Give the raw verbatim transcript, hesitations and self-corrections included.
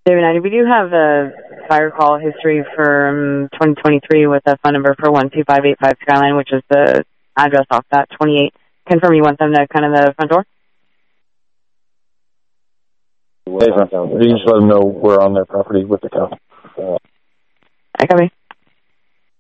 David ninety, we do have a fire call history from twenty twenty-three with a phone number for one two five eight five Skyline, which is the address off that twenty-eight. Confirm you want them to kind of the front door? Hey, you just let them know we're on their property with the cow. I copy.